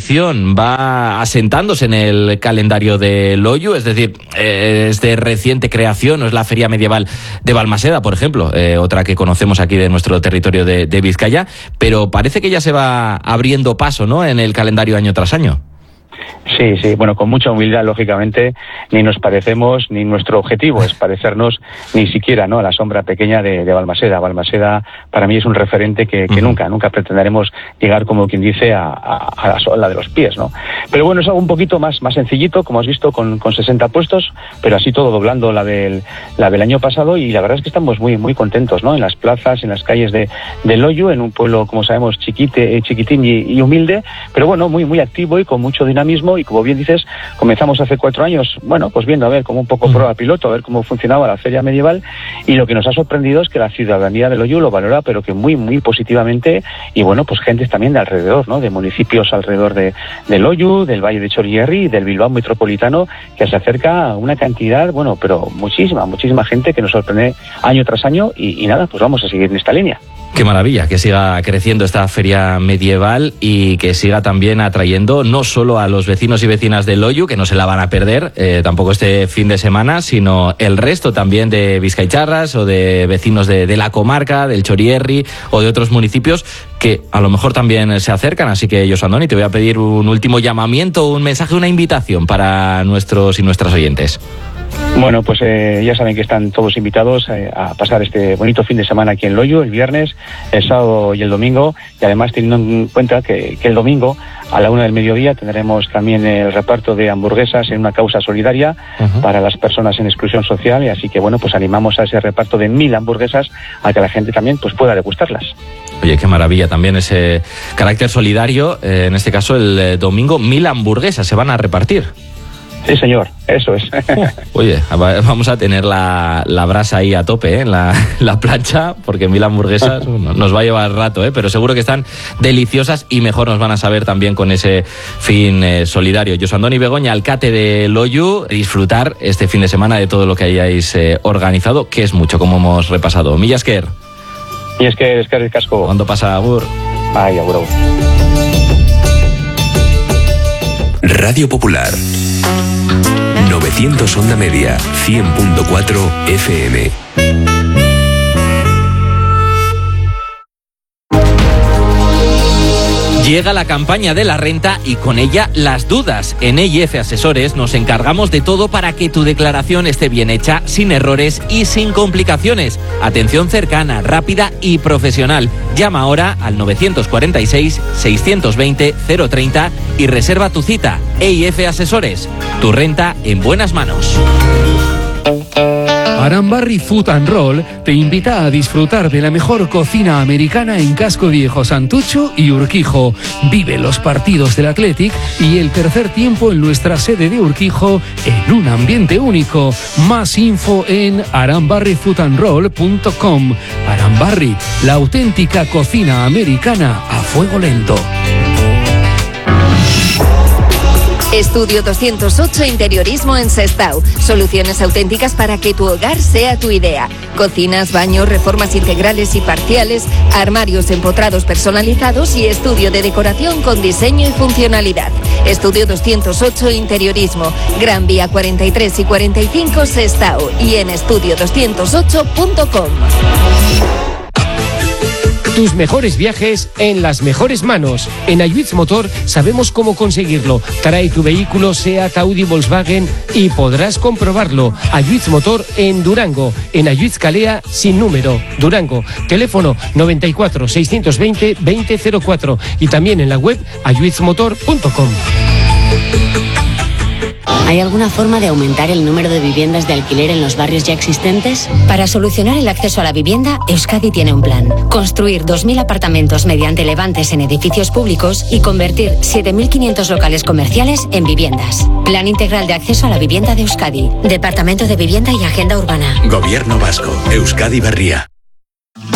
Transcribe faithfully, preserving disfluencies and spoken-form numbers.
tradición va asentándose en el calendario de Loiu, es decir, eh, es de reciente creación, no es la Feria Medieval de Balmaseda, por ejemplo, eh, otra que conocemos aquí de nuestro territorio de, de Vizcaya, pero parece que ya se va abriendo paso, ¿no?, en el calendario año tras año. Sí, sí, bueno, con mucha humildad, lógicamente, ni nos parecemos, ni nuestro objetivo es parecernos ni siquiera, ¿no?, a la sombra pequeña de, de Balmaseda. Balmaseda para mí es un referente que, que uh-huh. nunca, nunca pretenderemos llegar, como quien dice, a, a, a la sola de los pies, ¿no? Pero bueno, es algo un poquito más, más sencillito, como has visto, con, con sesenta puestos, pero así todo doblando la del, la del año pasado, y la verdad es que estamos muy, muy contentos, ¿no?, en las plazas, en las calles de, de Loiu, en un pueblo, como sabemos, chiquite, chiquitín y, y humilde, pero bueno, muy, muy activo y con mucho dinamismo. Y como bien dices, comenzamos hace cuatro años, bueno, pues viendo a ver como un poco prueba piloto, a ver cómo funcionaba la feria medieval, y lo que nos ha sorprendido es que la ciudadanía de Loiu lo valora, pero que muy, muy positivamente, y bueno, pues gente también de alrededor, ¿no?, de municipios alrededor de, de Loiu, del Valle de Chorierri y del Bilbao metropolitano, que se acerca a una cantidad, bueno, pero muchísima, muchísima gente que nos sorprende año tras año, y, y nada, pues vamos a seguir en esta línea. Qué maravilla, que siga creciendo esta feria medieval y que siga también atrayendo no solo a los vecinos y vecinas de Loiu, que no se la van a perder, eh, tampoco este fin de semana, sino el resto también de Vizcaicharras o de vecinos de, de la comarca, del Chorierri o de otros municipios que a lo mejor también se acercan. Así que, Josu Andoni, te voy a pedir un último llamamiento, un mensaje, una invitación para nuestros y nuestras oyentes. Bueno, pues eh, ya saben que están todos invitados eh, a pasar este bonito fin de semana aquí en Loiu, el viernes, el sábado y el domingo, y además teniendo en cuenta que, que el domingo a la una del mediodía tendremos también el reparto de hamburguesas en una causa solidaria uh-huh. para las personas en exclusión social, y así que bueno, pues animamos a ese reparto de mil hamburguesas a que la gente también pues pueda degustarlas. Oye, qué maravilla también ese carácter solidario, eh, en este caso el eh, domingo mil hamburguesas se van a repartir. Sí, señor, eso es. Oye, vamos a tener la, la brasa ahí a tope, ¿eh? en la, la plancha, porque mil hamburguesas nos va a llevar rato, ¿eh? Pero seguro que están deliciosas y mejor nos van a saber también con ese fin eh, solidario. Josu Andoni Begoña, alcate de Loiu, disfrutar este fin de semana de todo lo que hayáis eh, organizado, que es mucho, como hemos repasado. Mila esker. Mila esker, esker el casco. ¿Cuándo pasa, agur? Ay, agur, agur. Radio Popular. novecientos Onda Media, cien punto cuatro F M. Llega la campaña de la renta y con ella las dudas. En E I F Asesores nos encargamos de todo para que tu declaración esté bien hecha, sin errores y sin complicaciones. Atención cercana, rápida y profesional. Llama ahora al novecientos cuarenta y seis, seiscientos veinte, cero treinta y reserva tu cita. E I F Asesores, tu renta en buenas manos. Arambarri Food and Roll te invita a disfrutar de la mejor cocina americana en Casco Viejo, Santucho y Urquijo. Vive los partidos del Athletic y el tercer tiempo en nuestra sede de Urquijo en un ambiente único. Más info en arambarri food and roll punto com. Arambarri, la auténtica cocina americana a fuego lento. Estudio doscientos ocho Interiorismo en Sestao. Soluciones auténticas para que tu hogar sea tu idea. Cocinas, baños, reformas integrales y parciales, armarios empotrados personalizados y estudio de decoración con diseño y funcionalidad. Estudio doscientos ocho Interiorismo. Gran Vía cuarenta y tres y cuarenta y cinco Sestao y en estudio doscientos ocho punto com. Tus mejores viajes en las mejores manos. En Ayuitz Motor sabemos cómo conseguirlo. Trae tu vehículo SEAT, Audi, Volkswagen y podrás comprobarlo. Ayuitz Motor en Durango. En Ayuitz Calea sin número. Durango. Teléfono noventa y cuatro, seiscientos veinte, veinte cero cuatro y también en la web ayuitz motor punto com. ¿Hay alguna forma de aumentar el número de viviendas de alquiler en los barrios ya existentes? Para solucionar el acceso a la vivienda, Euskadi tiene un plan. Construir dos mil apartamentos mediante levantes en edificios públicos y convertir siete mil quinientos locales comerciales en viviendas. Plan integral de acceso a la vivienda de Euskadi. Departamento de Vivienda y Agenda Urbana. Gobierno Vasco. Euskadi Berria.